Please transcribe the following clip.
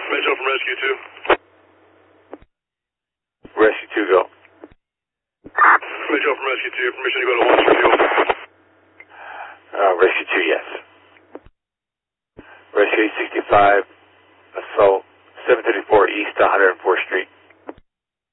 Mitchell from Rescue 2. Rescue 2, go. Mitchell from Rescue 2, permission to go to Watch Fuel. Rescue 2, yes. Rescue 865, assault, 734 East 104th Street.